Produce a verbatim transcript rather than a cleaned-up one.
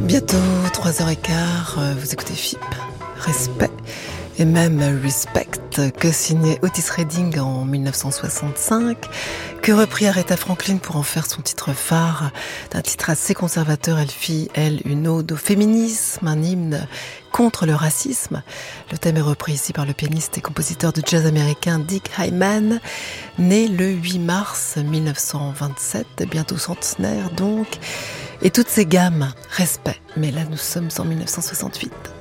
Bientôt trois heures quinze, vous écoutez F I P, Respect et même Respect, que signait Otis Redding en dix-neuf cent soixante-cinq, que reprit Aretha Franklin pour en faire son titre phare, d'un titre assez conservateur. Elle fit, elle, une ode au féminisme, un hymne contre le racisme. Le thème est repris ici par le pianiste et compositeur de jazz américain Dick Hyman, né le huit mars dix-neuf cent vingt-sept, bientôt centenaire donc. Et toutes ces gammes, respect. Mais là, nous sommes en dix-neuf cent soixante-huit.